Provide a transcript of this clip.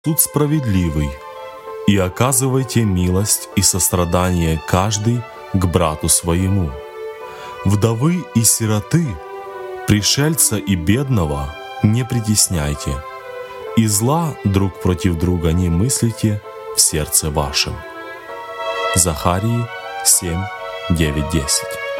суд справедливый, и оказывайте милость и сострадание каждый к брату своему. Вдовы и сироты, пришельца и бедного не притесняйте, и зла друг против друга не мыслите в сердце вашем». Захарии 7, 9, 10.